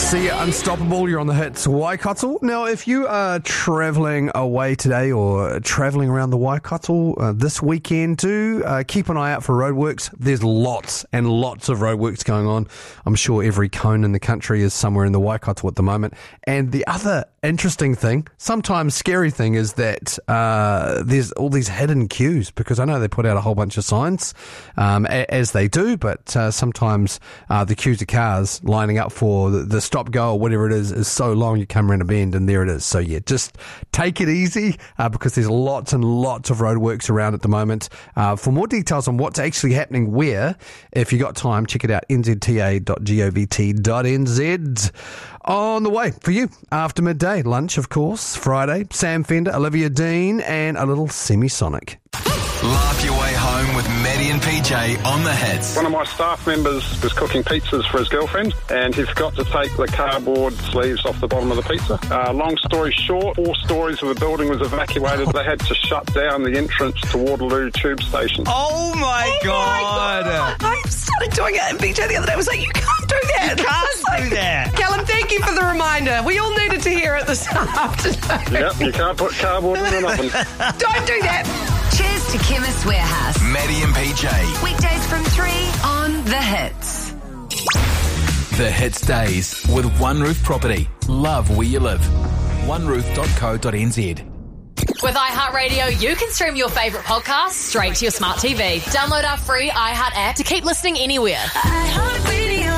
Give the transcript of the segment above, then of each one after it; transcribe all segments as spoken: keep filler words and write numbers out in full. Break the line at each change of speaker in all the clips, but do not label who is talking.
See you, Unstoppable. You're on the hits Waikato. Now, if you are travelling away today or travelling around the Waikato uh, this weekend too, uh, keep an eye out for roadworks. There's lots and lots of roadworks going on. I'm sure every cone in the country is somewhere in the Waikato at the moment. And the other interesting thing, sometimes scary thing, is that uh, there's all these hidden queues, because I know they put out a whole bunch of signs um, a- as they do, but uh, sometimes uh, the queues of cars lining up for the, the stop go or whatever it is is so long you come around a bend and there it is. So yeah, just take it easy uh, because there's lots and lots of roadworks around at the moment. Uh, for more details on what's actually happening where, if you got time, check it out, n z t a dot govt dot n z. On the way for you after midday lunch, of course, Friday, Sam Fender, Olivia Dean, and a little Semisonic.
Laugh your way home with Maddie and P J on the hits.
One of my staff members was cooking pizzas for his girlfriend, and he forgot to take the cardboard sleeves off the bottom of the pizza. Uh, long story short, all stories of the building was evacuated. They had to shut down the entrance to Waterloo Tube Station.
Oh my
Oh
God!
my God. I started doing it, and B J the other day was like, you can't do that.
You can't do that.
Callum, thank you for the reminder. We all needed to hear it this afternoon.
Yep, you can't put cardboard in an oven.
Don't do that.
Cheers to Chemist Warehouse.
Maddie and P J.
Weekdays from three on The Hits.
The Hits Days with One Roof Property. Love where you live. one roof dot co dot n z.
With iHeartRadio, you can stream your favourite podcasts straight to your smart T V. Download our free iHeart app to keep listening anywhere.
iHeartRadio.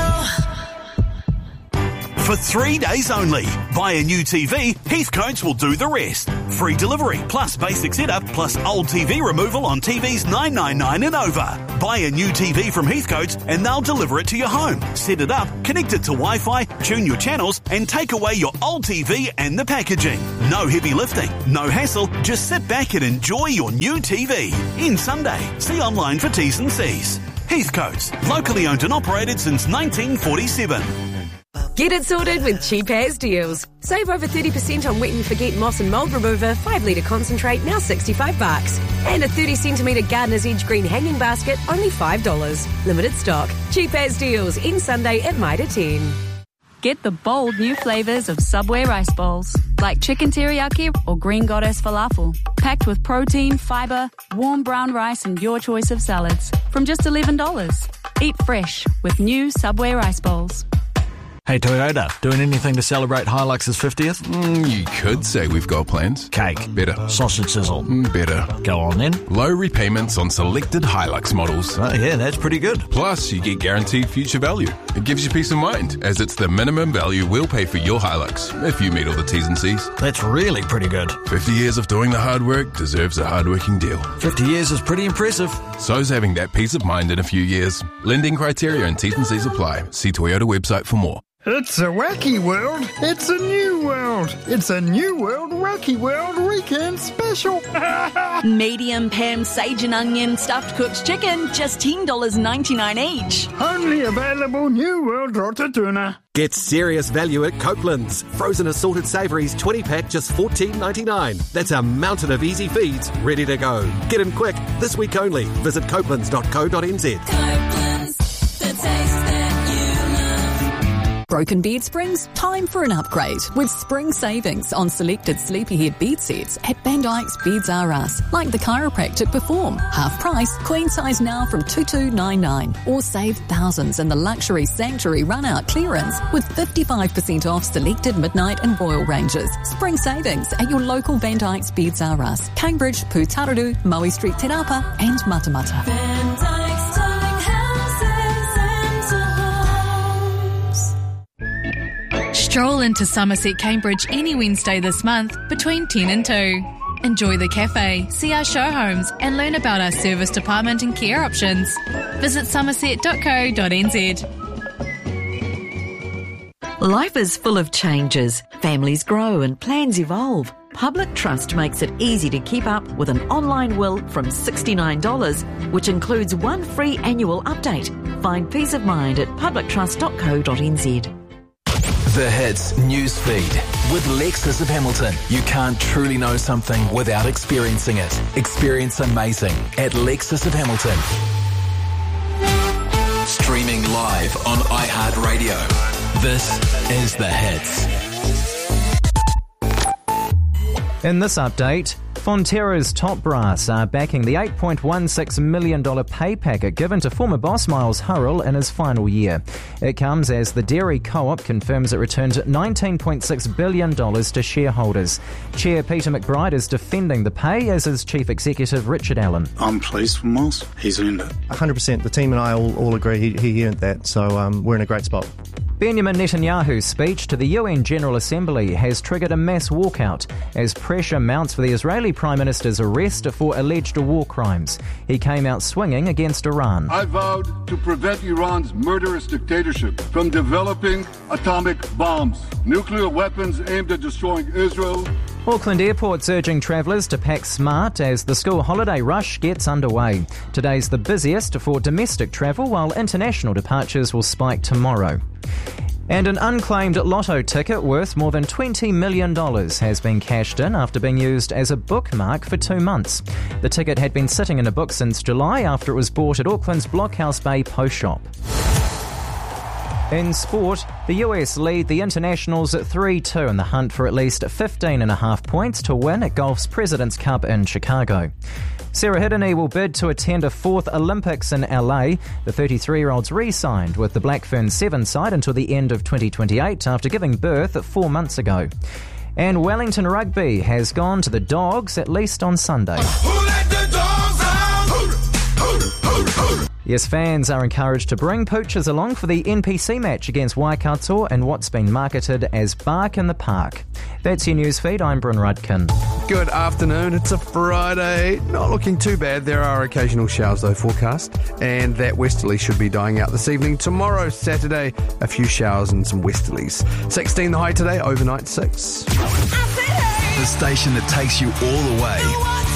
For three days only, buy a new T V, Heathcotes will do the rest. Free delivery, plus basic setup, plus old T V removal on T Vs nine ninety-nine and over. Buy a new T V from Heathcotes and they'll deliver it to your home. Set it up, connect it to Wi-Fi, tune your channels and take away your old T V and the packaging. No heavy lifting, no hassle, just sit back and enjoy your new T V. In Sunday. See online for T's and C's. Heathcotes, locally owned and operated since nineteen forty-seven.
Get it sorted with Cheap As Deals. Save over thirty percent on Wet and Forget Moss and Mould Remover five litre concentrate, now sixty-five bucks. And a thirty centimetre Gardener's Edge green hanging basket, only five dollars. Limited stock. Cheap As Deals, in Sunday at Mitre ten.
Get the bold new flavours of Subway rice bowls, like chicken teriyaki or green goddess falafel. Packed with protein, fibre, warm brown rice and your choice of salads. From just eleven dollars. Eat fresh with new Subway rice bowls.
Hey Toyota, doing anything to celebrate Hilux's fiftieth?
Mm, you could say we've got plans.
Cake.
Better.
Sausage sizzle.
Mm, better.
Go on then.
Low repayments on selected Hilux models.
Oh yeah, that's pretty good.
Plus, you get guaranteed future value. It gives you peace of mind, as it's the minimum value we'll pay for your Hilux, if you meet all the T's and C's.
That's really pretty good.
fifty years of doing the hard work deserves a hard-working deal.
fifty years is pretty impressive.
So's having that peace of mind in a few years. Lending criteria and T's and C's apply. See Toyota website for more.
It's a wacky world. It's a new world. It's a new world wacky world weekend special.
Medium Pam sage and onion stuffed cooked chicken, just ten dollars ninety-nine each.
Only available New World Rotatuna.
Get serious value at Copeland's. Frozen assorted savouries twenty pack, just fourteen ninety-nine. That's a mountain of easy feeds ready to go. Get in quick, this week only. Visit copelands dot co dot n z.
Copeland's, the taste that
Broken bed springs? Time for an upgrade with spring savings on selected Sleepyhead bed sets at Van Dyke's Beds R Us, like the chiropractic Perform. Half price, queen size now from two two nine nine. Or save thousands in the luxury Sanctuary run-out clearance with fifty-five percent off selected Midnight and Royal ranges. Spring savings at your local Van Dyke's Beds R Us, Cambridge, Pūtararu, Maui Street, Te Rapa and Matamata.
Van Dyke's Darling Houses and Homes.
Stroll into Somerset Cambridge any Wednesday this month between ten and two. Enjoy the cafe, see our show homes and learn about our service department and care options. Visit somerset dot co dot n z.
Life is full of changes. Families grow and plans evolve. Public Trust makes it easy to keep up with an online will from sixty-nine dollars, which includes one free annual update. Find peace of mind at public trust dot co dot n z.
The Hits news feed with Lexus of Hamilton. You can't truly know something without experiencing it. Experience amazing at Lexus of Hamilton. Streaming live on iHeartRadio. This is The Hits.
In this update, Fonterra's top brass are backing the eight point one six million dollars pay packet given to former boss Miles Hurrell in his final year. It comes as the Dairy Co-op confirms it returned nineteen point six billion dollars to shareholders. Chair Peter McBride is defending the pay, as is Chief Executive Richard Allen.
I'm pleased for Miles. He's earned it.
one hundred percent. The team and I all, all agree he, he earned that, so um, we're in a great spot.
Benjamin Netanyahu's speech to the U N General Assembly has triggered a mass walkout as pressure mounts for the Israeli Prime Minister's arrest for alleged war crimes. He came out swinging against Iran.
I vowed to prevent Iran's murderous dictatorship from developing atomic bombs, nuclear weapons aimed at destroying Israel.
Auckland Airport's urging travellers to pack smart as the school holiday rush gets underway. Today's the busiest for domestic travel, while international departures will spike tomorrow. And an unclaimed lotto ticket worth more than twenty million dollars has been cashed in after being used as a bookmark for two months. The ticket had been sitting in a book since July after it was bought at Auckland's Blockhouse Bay Post Shop. In sport, the U S lead the Internationals at three two in the hunt for at least fifteen and a half points to win at golf's President's Cup in Chicago. Sarah Hiddeny will bid to attend a fourth Olympics in L A. The thirty-three-year-old's re-signed with the Black Ferns Seven side until the end of twenty twenty-eight after giving birth four months ago. And Wellington Rugby has gone to the Dogs, at least on Sunday.
Who let the dogs out?
Yes, fans are encouraged to bring poochers along for the N P C match against Waikato and what's been marketed as Bark in the Park. That's your newsfeed. I'm Bryn Rudkin.
Good afternoon. It's a Friday. Not looking too bad. There are occasional showers, though, forecast. And that westerly should be dying out this evening. Tomorrow, Saturday, a few showers and some westerlies. sixteen the high today, overnight six.
The station that takes you all the way.